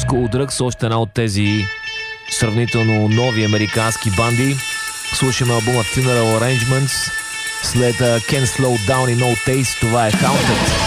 Skull Drugs, още една от тези сравнително нови американски банди. Слушаме албума Funeral Arrangements. След Can't Slow Down и No Taste, това е Haunted.